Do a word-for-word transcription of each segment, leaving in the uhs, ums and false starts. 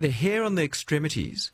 the hair on the extremities,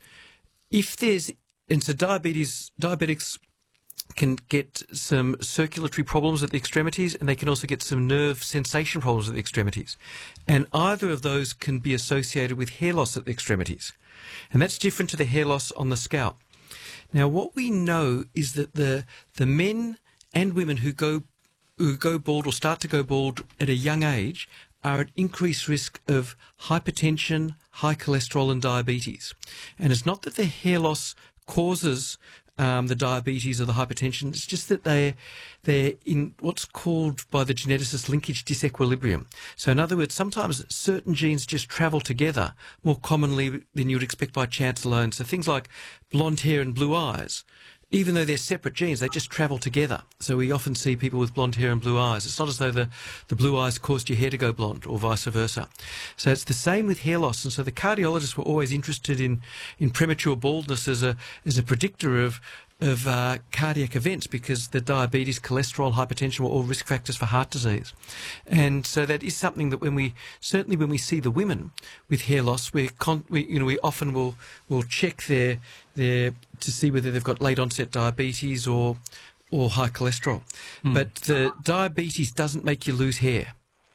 if there's, and so diabetes, diabetics can get some circulatory problems at the extremities, and they can also get some nerve sensation problems at the extremities. And either of those can be associated with hair loss at the extremities. And that's different to the hair loss on the scalp. Now, what we know is that the the men and women who go who go bald or start to go bald at a young age are at increased risk of hypertension, high cholesterol and diabetes. And it's not that the hair loss causes um, the diabetes or the hypertension, it's just that they, they're in what's called by the geneticists linkage disequilibrium. So in other words, sometimes certain genes just travel together more commonly than you would expect by chance alone. So things like blonde hair and blue eyes, even though they're separate genes, they just travel together. So we often see people with blonde hair and blue eyes. It's not as though the, the blue eyes caused your hair to go blonde or vice versa. So it's the same with hair loss. And so the cardiologists were always interested in, in premature baldness as a, as a predictor of, of uh, cardiac events, because the diabetes, cholesterol, hypertension were all risk factors for heart disease. And so that is something that when we, certainly when we see the women with hair loss, we, con- we you know, we often will, will check their, their, to see whether they've got late onset diabetes or, or high cholesterol. Mm. But the diabetes doesn't make you lose hair.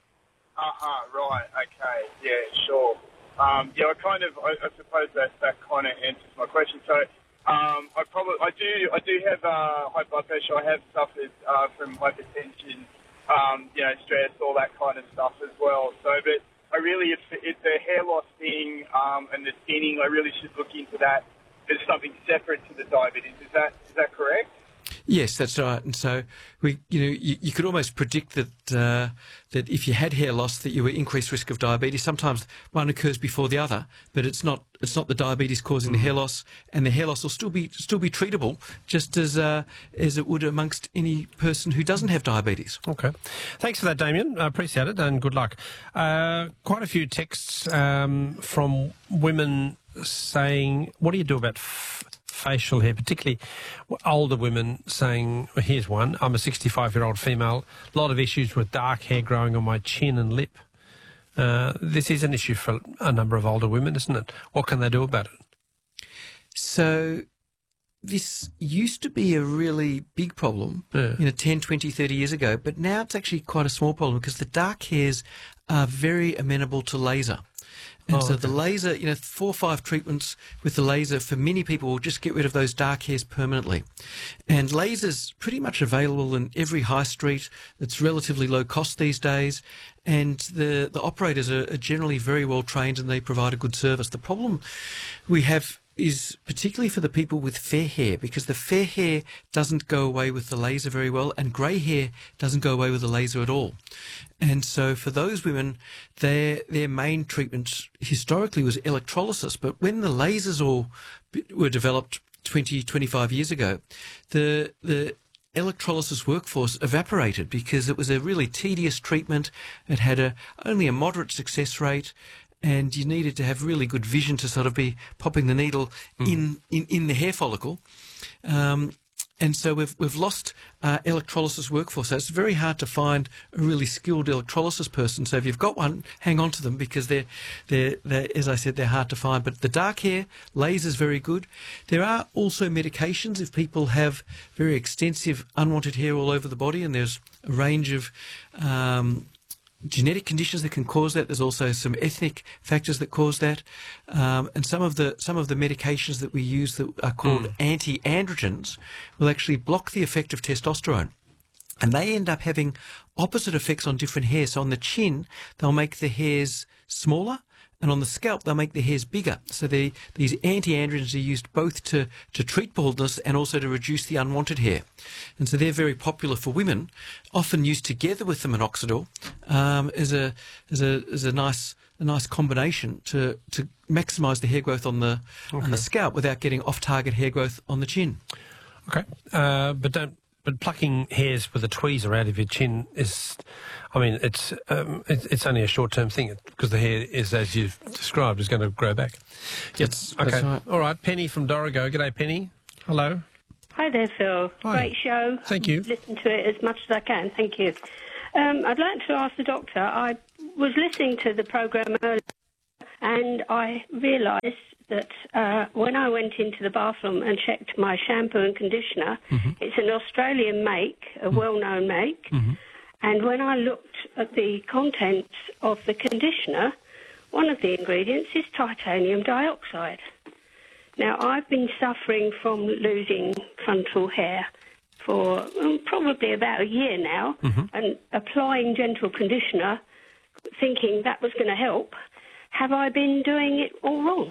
Uh-huh, right, okay, yeah, sure. Um, yeah, I kind of, I, I suppose that, that kind of answers my question. So, Um, I probably, I do, I do have uh, high blood pressure. I have suffered uh, from hypertension, um, you know, stress, all that kind of stuff as well. So, but I really, it's, it's the hair loss thing um, and the thinning. I really should look into that as something separate to the diabetes. Is that is that correct? Yes, that's right. And so we, you know, you, you could almost predict that uh, that if you had hair loss, that you were increased risk of diabetes. Sometimes one occurs before the other, but it's not it's not the diabetes causing the hair loss, and the hair loss will still be still be treatable, just as uh, as it would amongst any person who doesn't have diabetes. Okay, thanks for that, Damien. I appreciate it, and good luck. Uh, quite a few texts um, from women saying, "What do you do about f- facial hair?" Particularly older women saying, well, here's one, I'm a sixty-five-year-old female, a lot of issues with dark hair growing on my chin and lip. Uh, this is an issue for a number of older women, isn't it? What can they do about it? So this used to be a really big problem, yeah. you know, ten, twenty, thirty years ago, but now it's actually quite a small problem because the dark hairs are very amenable to laser. And oh, so okay. the laser, you know, four or five treatments with the laser for many people will just get rid of those dark hairs permanently. And laser's pretty much available in every high street. It's relatively low cost these days. And the, the operators are, are generally very well trained and they provide a good service. The problem we have is particularly for the people with fair hair, because the fair hair doesn't go away with the laser very well, and grey hair doesn't go away with the laser at all. And so for those women, their their main treatment historically was electrolysis. But when the lasers all were developed twenty, twenty-five years ago, the the electrolysis workforce evaporated because it was a really tedious treatment. It had a only a moderate success rate, and you needed to have really good vision to sort of be popping the needle mm. in, in, in the hair follicle. Um, and so we've we've lost uh, electrolysis workforce. So it's very hard to find a really skilled electrolysis person. So if you've got one, hang on to them because they're, they're, they're, as I said, they're hard to find. But the dark hair, laser's very good. There are also medications if people have very extensive unwanted hair all over the body, and there's a range of um, genetic conditions that can cause that. There's also some ethnic factors that cause that, um, and some of the some of the medications that we use that are called mm. anti-androgens will actually block the effect of testosterone, and they end up having opposite effects on different hairs. So on the chin, they'll make the hairs smaller, and on the scalp, they'll make the hairs bigger. So they, these anti-androgens are used both to, to treat baldness and also to reduce the unwanted hair. And so they're very popular for women, often used together with the minoxidil um, as a as a as a nice a nice combination to to maximise the hair growth on the okay. on the scalp without getting off-target hair growth on the chin. Okay, uh, but don't. But plucking hairs with a tweezer out of your chin is, I mean, it's um, it, it's only a short-term thing because the hair is, as you've described, is going to grow back. Yes, okay. That's right. All right, Penny from Dorrigo. G'day, Penny. Hello. Hi there, Phil. Hi. Great show. Thank you. Listen to it as much as I can. Thank you. Um, I'd like to ask the doctor, I was listening to the programme earlier, And I realised that uh, when I went into the bathroom and checked my shampoo and conditioner, mm-hmm. it's an Australian make, a mm-hmm. well-known make, mm-hmm. and when I looked at the contents of the conditioner, one of the ingredients is titanium dioxide. Now, I've been suffering from losing frontal hair for um, probably about a year now, mm-hmm. and applying gentle conditioner, thinking that was going to help. Have I been doing it all wrong?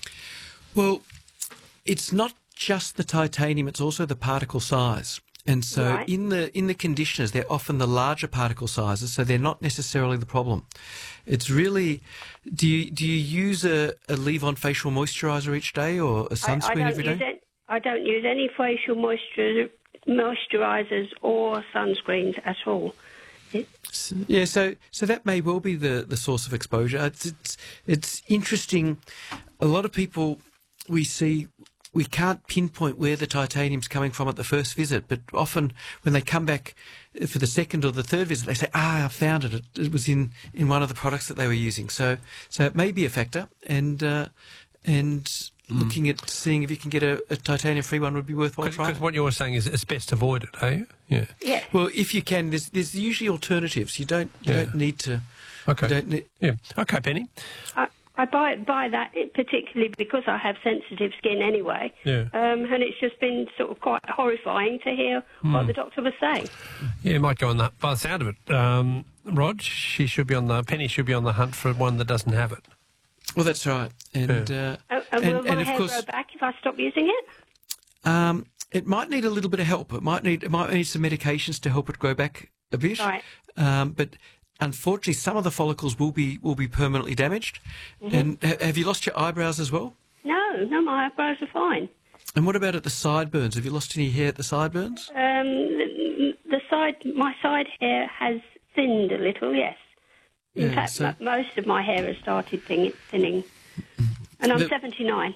Well, it's not just the titanium, it's also the particle size. And so right. in the in the conditioners, they're often the larger particle sizes, so they're not necessarily the problem. It's really, do you do you use a, a leave-on facial moisturiser each day or a sunscreen I, I every day? It, I don't use any facial moisture, moisturisers or sunscreens at all. It, yeah, so so that may well be the, the source of exposure. It's, it's it's interesting. A lot of people we see, we can't pinpoint where the titanium's coming from at the first visit, but often when they come back for the second or the third visit, they say, ah, I found it. It, it was in, in one of the products that they were using. So so it may be a factor, and uh, and mm. looking at seeing if you can get a, a titanium-free one would be worthwhile trying. Because what you're saying is it's best avoided, are you? Yeah. Yeah. Well, if you can, there's there's usually alternatives. You don't you Yeah. don't need to. Okay. You don't need, Yeah. Okay, Penny. I, I buy buy that particularly because I have sensitive skin anyway, Yeah. um, and it's just been sort of quite horrifying to hear Mm. what the doctor was saying. Yeah, it might go on that. By the sound of it, um, Rod, she should be on the Penny should be on the hunt for one that doesn't have it. Well, that's right. And Yeah. uh, Uh, and, and, will my and of hair course, grow back if I stop using it? um, it might need a little bit of help. It might need it might need some medications to help it grow back a bit. Right. Um, but unfortunately, some of the follicles will be will be permanently damaged. Mm-hmm. And ha- have you lost your eyebrows as well? No, no, my eyebrows are fine. And what about at the sideburns? Have you lost any hair at the sideburns? Um, the, the side, my side hair has thinned a little. Yes. In Yeah, fact, so- mo- most of my hair has started thin- thinning, and I'm The- seventy-nine.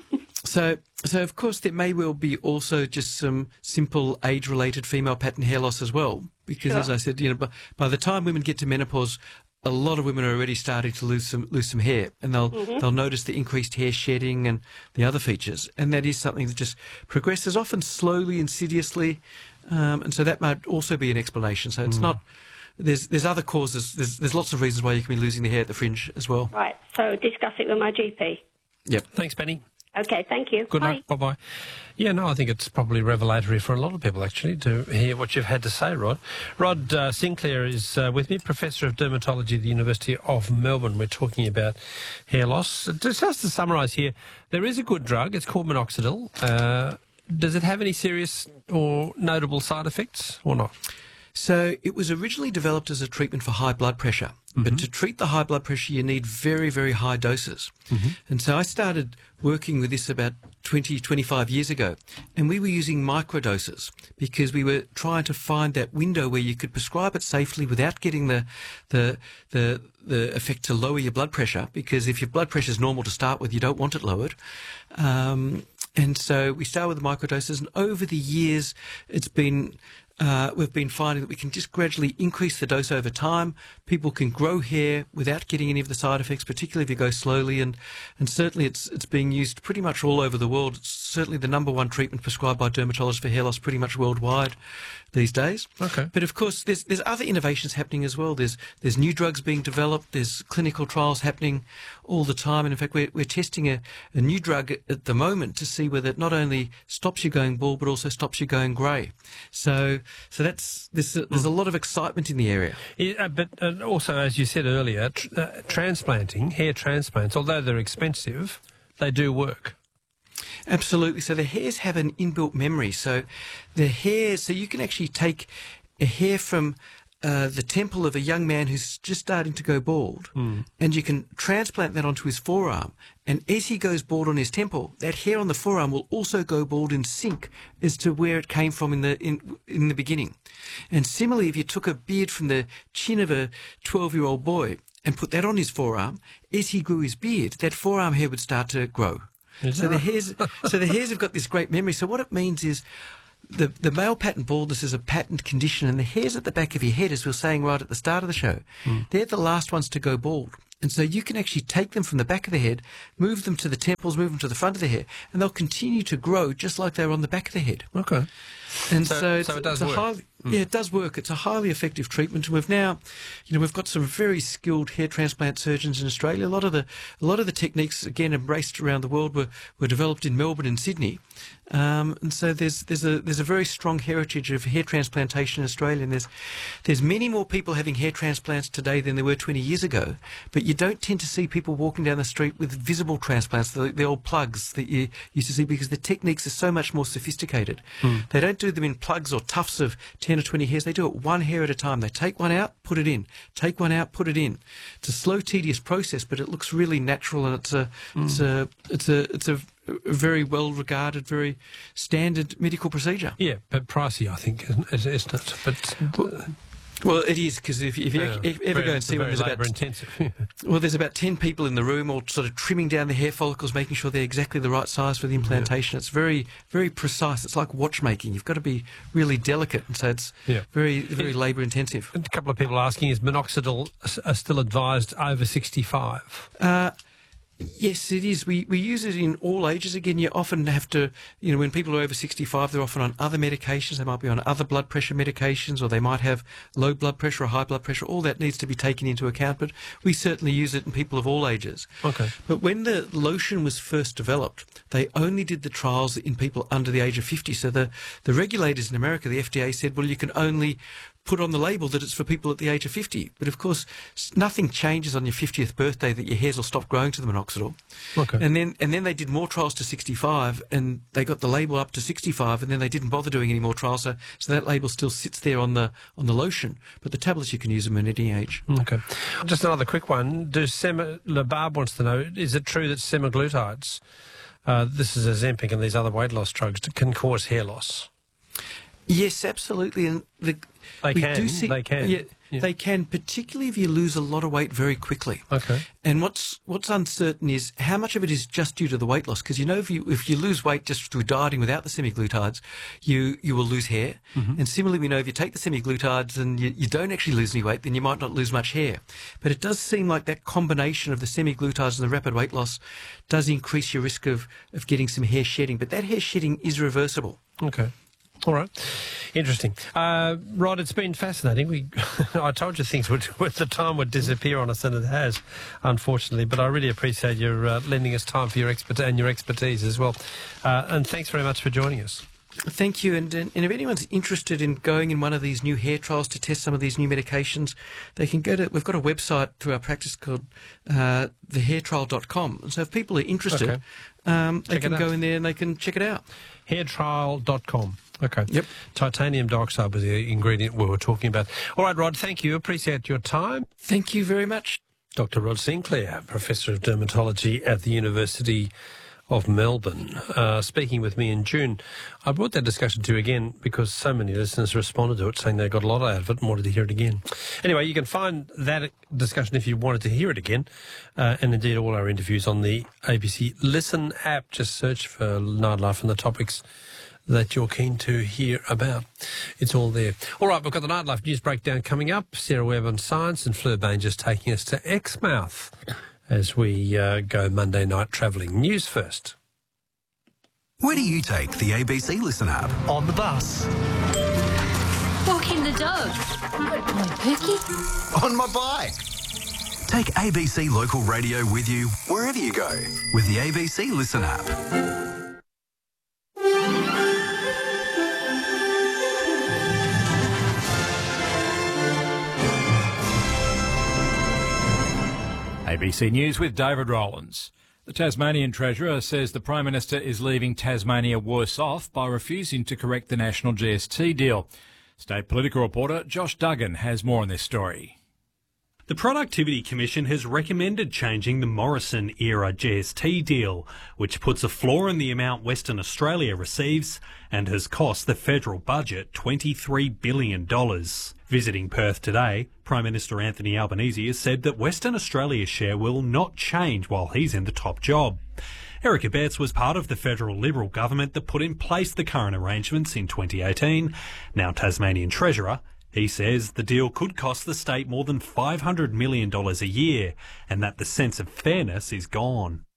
So, so of course, there may well be also just some simple age-related female pattern hair loss as well, because Sure. as I said, you know, by, by the time women get to menopause, a lot of women are already starting to lose some lose some hair, and they'll Mm-hmm. they'll notice the increased hair shedding and the other features, and that is something that just progresses often slowly, insidiously, um, and so that might also be an explanation. So it's not. There's there's other causes. There's there's lots of reasons why you can be losing the hair at the fringe as well. Right. So discuss it with my G P. Yep. Thanks, Penny. Okay. Thank you. Good Bye. luck. Bye-bye. Yeah, no, I think it's probably revelatory for a lot of people, actually, to hear what you've had to say, Rod. Rod uh, Sinclair is uh, with me, Professor of Dermatology at the University of Melbourne. We're talking about hair loss. Just, just to summarise here, there is a good drug. It's called minoxidil. Uh, does it have any serious or notable side effects or not? So it was originally developed as a treatment for high blood pressure, mm-hmm. but to treat the high blood pressure, you need very, very high doses. Mm-hmm. And so I started working with this about twenty, twenty-five years ago, and we were using microdoses because we were trying to find that window where you could prescribe it safely without getting the the the the effect to lower your blood pressure, because if your blood pressure is normal to start with, you don't want it lowered. Um, and so we started with the microdoses, and over the years, it's been Uh, we've been finding that we can just gradually increase the dose over time. People can grow hair without getting any of the side effects, particularly if you go slowly. And, and certainly it's it's being used pretty much all over the world. It's certainly the number one treatment prescribed by dermatologists for hair loss pretty much worldwide these days. Okay. But of course, there's there's other innovations happening as well. There's there's new drugs being developed. There's clinical trials happening all the time. And in fact, we're, we're testing a, a new drug at the moment to see whether it not only stops you going bald, but also stops you going grey. So So that's there's a, there's a lot of excitement in the area. Yeah, uh, but uh, also, as you said earlier, tr- uh, transplanting, hair transplants, although they're expensive, they do work. Absolutely. So the hairs have an inbuilt memory. So the hairs, so you can actually take a hair from uh, the temple of a young man who's just starting to go bald, mm. and you can transplant that onto his forearm. And as he goes bald on his temple, that hair on the forearm will also go bald in sync as to where it came from in the in in the beginning. And similarly, if you took a beard from the chin of a twelve-year-old boy and put that on his forearm, as he grew his beard, that forearm hair would start to grow. Is So the that right? hairs, so the hairs have got this great memory. So what it means is, the the male pattern baldness is a patterned condition, and the hairs at the back of your head, as we were saying right at the start of the show, mm. they're the last ones to go bald. And so you can actually take them from the back of the head, move them to the temples, move them to the front of the hair, and they'll continue to grow just like they were on the back of the head. Okay. And so, so, it's, so it does it's work. A highly, mm. Yeah, it does work. It's a highly effective treatment. And we've now, you know, we've got some very skilled hair transplant surgeons in Australia. A lot of the, a lot of the techniques, again, embraced around the world were, were developed in Melbourne and Sydney. Um, and so there's there's a there's a very strong heritage of hair transplantation in Australia. And there's there's many more people having hair transplants today than there were twenty years ago. But you don't tend to see people walking down the street with visible transplants, the, the old plugs that you used to see, because the techniques are so much more sophisticated. Mm. They don't do them in plugs or tufts of ten or twenty hairs. They do it one hair at a time. They take one out, put it in. Take one out, put it in. It's a slow, tedious process, but it looks really natural, and it's a mm. it's a it's a it's a a very well regarded, very standard medical procedure. Yeah, but pricey, I think, isn't, isn't it? But well, well it is, because if, if you yeah, if ever go and see one, there's about intensive. well, there's about ten people in the room, all sort of trimming down the hair follicles, making sure they're exactly the right size for the implantation. Yeah. It's very, very precise. It's like watchmaking. You've got to be really delicate, and so it's yeah. very, very labour intensive. A couple of people asking: is minoxidil uh, still advised over sixty-five? Uh, Yes, it is. We we use it in all ages. Again, you often have to, you know, when people are over sixty-five, they're often on other medications. They might be on other blood pressure medications, or they might have low blood pressure or high blood pressure. All that needs to be taken into account, but we certainly use it in people of all ages. Okay. But when the lotion was first developed, they only did the trials in people under the age of fifty. So the, the regulators in America, the F D A, said, well, you can only put on the label that it's for people at the age of fifty. But of course, nothing changes on your fiftieth birthday that your hairs will stop growing to the minoxidil. Okay. And then and then they did more trials to sixty-five, and they got the label up to sixty-five, and then they didn't bother doing any more trials. So, so that label still sits there on the on the lotion. But the tablets, you can use them at any age. Okay. Just another quick one. Do Sema, LeBarb wants to know, is it true that semaglutides, uh, this is Ozempic and these other weight loss drugs, can cause hair loss? Yes, absolutely. And the, they we can. Do see, they can. Yeah, yeah. They can, particularly if you lose a lot of weight very quickly. Okay. And what's what's uncertain is how much of it is just due to the weight loss. Because you know, if you if you lose weight just through dieting without the semaglutides, you you will lose hair. Mm-hmm. And similarly, we know if you take the semaglutides and you, you don't actually lose any weight, then you might not lose much hair. But it does seem like that combination of the semaglutides and the rapid weight loss does increase your risk of of getting some hair shedding. But that hair shedding is reversible. Okay. All right. Interesting. Uh, Rod, it's been fascinating. We, I told you things would, with the time would disappear on us, and it has, unfortunately. But I really appreciate your uh, lending us time for your expert and your expertise as well. Uh, and thanks very much for joining us. Thank you. And, and if anyone's interested in going in one of these new hair trials to test some of these new medications, they can go to, we've got a website through our practice called uh, the hair trial dot com. And so if people are interested, okay. um, they check can go in there and they can check it out. hair trial dot com. Okay. Yep. Titanium dioxide was the ingredient we were talking about. All right, Rod, thank you. Appreciate your time. Thank you very much. Doctor Rod Sinclair, Professor of Dermatology at the University of Melbourne, uh, speaking with me in June. I brought that discussion to you again because so many listeners responded to it saying they got a lot out of it and wanted to hear it again. Anyway, you can find that discussion if you wanted to hear it again, uh, and indeed all our interviews on the A B C Listen app. Just search for Nightlife and the topics that you're keen to hear about. It's all there. All right, we've got the Nightlife News Breakdown coming up. Sarah Webb on Science, and Fleur Bain just taking us to Exmouth as we uh, go Monday night travelling. News first. Where do you take the A B C Listen app? On the bus. Walking the dog. My Pookie. On my bike. Take A B C Local Radio with you wherever you go with the A B C Listen app. A B C News with David Rowlands. The Tasmanian Treasurer says the Prime Minister is leaving Tasmania worse off by refusing to correct the national G S T deal. State political reporter Josh Duggan has more on this story. The Productivity Commission has recommended changing the Morrison-era G S T deal, which puts a floor in the amount Western Australia receives and has cost the federal budget twenty-three billion dollars. Visiting Perth today, Prime Minister Anthony Albanese has said that Western Australia's share will not change while he's in the top job. Eric Abetz was part of the federal Liberal government that put in place the current arrangements in twenty eighteen. Now Tasmanian Treasurer, He says the deal could cost the state more than five hundred million dollars a year and that the sense of fairness is gone.